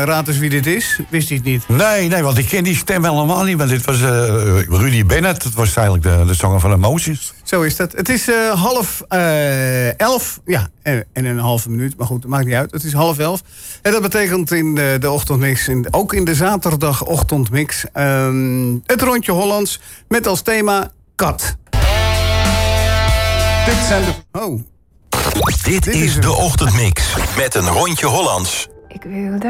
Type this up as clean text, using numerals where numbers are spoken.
Raad eens wie dit is. Wist hij het niet? Nee, want ik ken die stem helemaal niet. Want dit was Rudy Bennett. Dat was eigenlijk de zanger van Emotions. Zo is dat. Het is 10:30. Ja, en een halve minuut. Maar goed, dat maakt niet uit. Het is 10:30. En dat betekent in de ochtendmix, ook in de zaterdagochtendmix, het rondje Hollands met als thema kat. Dit zijn de... Dit is de ochtendmix met een rondje Hollands. Ik wilde